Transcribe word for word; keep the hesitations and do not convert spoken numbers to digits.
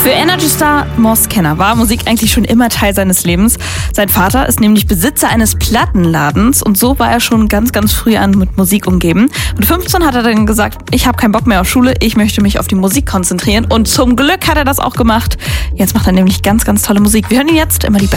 Für Energy-Star Moss Kenner war Musik eigentlich schon immer Teil seines Lebens. Sein Vater ist nämlich Besitzer eines Plattenladens und so war er schon ganz, ganz früh an mit Musik umgeben. Mit fünfzehn hat er dann gesagt, ich habe keinen Bock mehr auf Schule, ich möchte mich auf die Musik konzentrieren und zum Glück hat er das auch gemacht. Jetzt macht er nämlich ganz, ganz tolle Musik. Wir hören ihn jetzt immer die Beste.